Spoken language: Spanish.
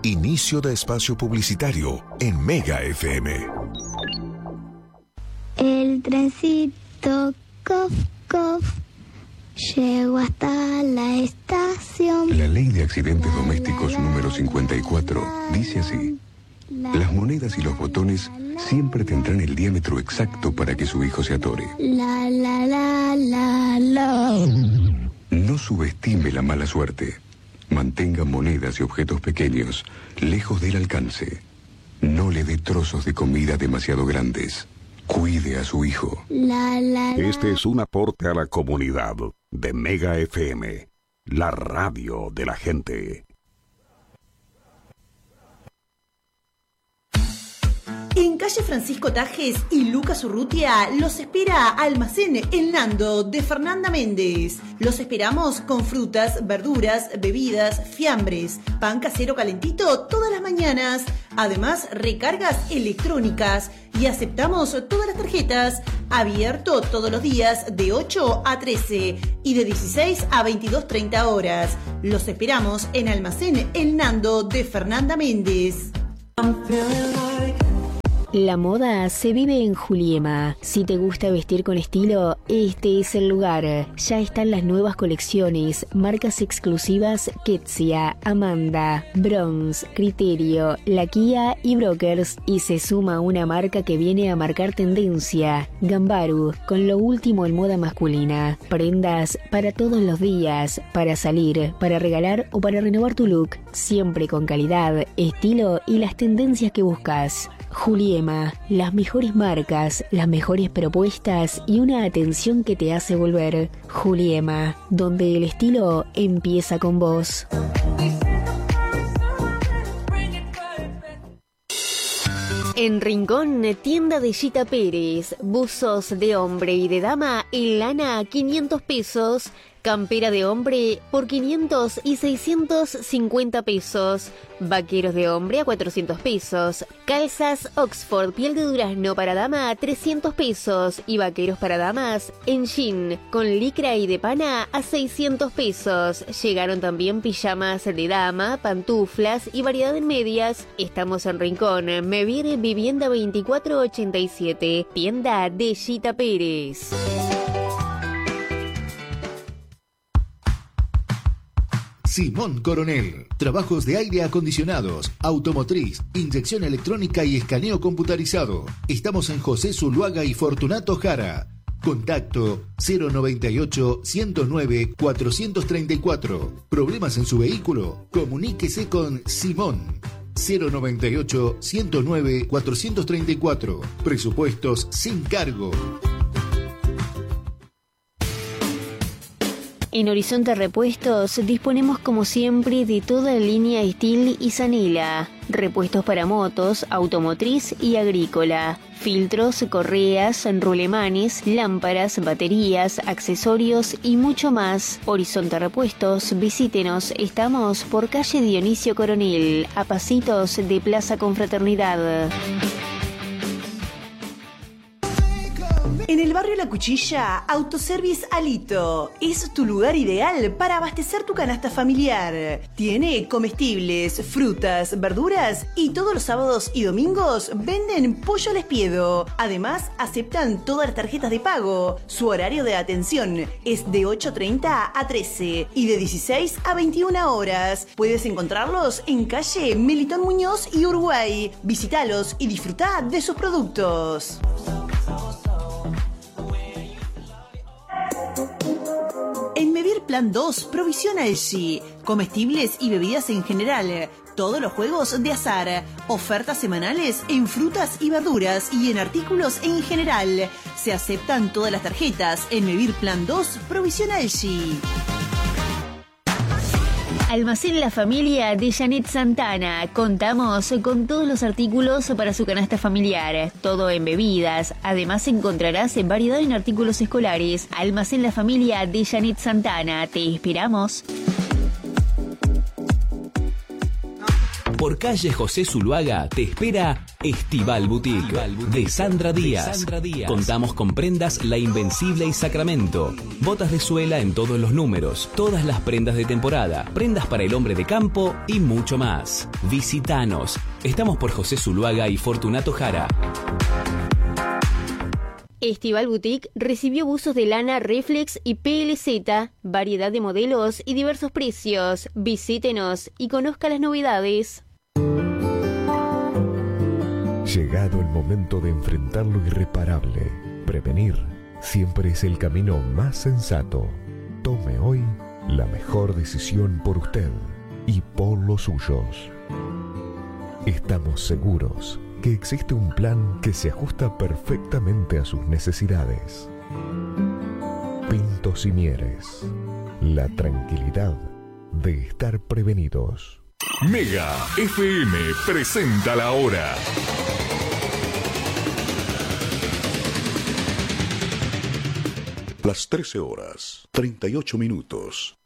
Inicio de espacio publicitario en Mega FM. El trencito, cof, cof, llegó hasta la estación. La ley de accidentes domésticos número 54 dice así: las monedas y los botones siempre tendrán el diámetro exacto para que su hijo se atore. La, la, la, la, la. No subestime la mala suerte. Mantenga monedas y objetos pequeños lejos del alcance. No le dé trozos de comida demasiado grandes. Cuide a su hijo. Este es un aporte a la comunidad de Mega FM, la radio de la gente. En calle Francisco Tajes y Lucas Urrutia los espera Almacén El Nando de Fernanda Méndez. Los esperamos con frutas, verduras, bebidas, fiambres, pan casero calentito todas las mañanas. Además, recargas electrónicas y aceptamos todas las tarjetas. Abierto todos los días de 8 a 13 y de 16 a 22:30 horas. Los esperamos en Almacén El Nando de Fernanda Méndez. La moda se vive en Juliema. Si te gusta vestir con estilo, este es el lugar. Ya están las nuevas colecciones, marcas exclusivas Ketsia, Amanda, Bronze, Criterio, La Kia y Brokers. Y se suma una marca que viene a marcar tendencia, Gambaru, con lo último en moda masculina. Prendas para todos los días, para salir, para regalar o para renovar tu look. Siempre con calidad, estilo y las tendencias que buscas. Juliema, las mejores marcas, las mejores propuestas y una atención que te hace volver. Juliema, donde el estilo empieza con vos. En Rincón, tienda de Gita Pérez, buzos de hombre y de dama en lana a 500 pesos, campera de hombre por 500 y 650 pesos, vaqueros de hombre a 400 pesos, calzas Oxford piel de durazno para dama a 300 pesos y vaqueros para damas en jean con licra y de pana a 600 pesos. Llegaron también pijamas de dama, pantuflas y variedad en medias. Estamos en Rincón, Mevir Vivienda 2487, tienda de Gita Pérez. Simón Coronel. Trabajos de aire acondicionados, automotriz, inyección electrónica y escaneo computarizado. Estamos en José Zuluaga y Fortunato Jara. Contacto 098-109-434. ¿Problemas en su vehículo? Comuníquese con Simón. 098-109-434. Presupuestos sin cargo. En Horizonte Repuestos disponemos como siempre de toda la línea Steel y Zanela, repuestos para motos, automotriz y agrícola, filtros, correas, rulemanes, lámparas, baterías, accesorios y mucho más. Horizonte Repuestos, visítenos, estamos por calle Dionisio Coronel, a pasitos de Plaza Confraternidad. En el barrio La Cuchilla, Autoservice Alito. Es tu lugar ideal para abastecer tu canasta familiar. Tiene comestibles, frutas, verduras y todos los sábados y domingos venden pollo al espiedo. Además, aceptan todas las tarjetas de pago. Su horario de atención es de 8:30 a 13 y de 16 a 21 horas. Puedes encontrarlos en calle Melitón Muñoz y Uruguay. Visítalos y disfruta de sus productos. En Mevir Plan 2, provisión Algi, comestibles y bebidas en general, todos los juegos de azar, ofertas semanales en frutas y verduras y en artículos en general. Se aceptan todas las tarjetas en Mevir Plan 2, provisión Algi. Almacén La Familia de Janet Santana. Contamos con todos los artículos para su canasta familiar, todo en bebidas. Además encontrarás en variedad en artículos escolares. Almacén La Familia de Janet Santana. Te esperamos. Por calle José Zuluaga te espera Estival Boutique de Sandra Díaz. Contamos con prendas La Invencible y Sacramento, botas de suela en todos los números, todas las prendas de temporada, prendas para el hombre de campo y mucho más. Visítanos. Estamos por José Zuluaga y Fortunato Jara. Estival Boutique recibió buzos de lana Reflex y PLZ, variedad de modelos y diversos precios. Visítenos y conozca las novedades. Llegado el momento de enfrentar lo irreparable, prevenir siempre es el camino más sensato. Tome hoy la mejor decisión por usted y por los suyos. Estamos seguros que existe un plan que se ajusta perfectamente a sus necesidades. Pintos y Mieres. La tranquilidad de estar prevenidos. Mega FM presenta la hora. Las 13 horas, 38 minutos.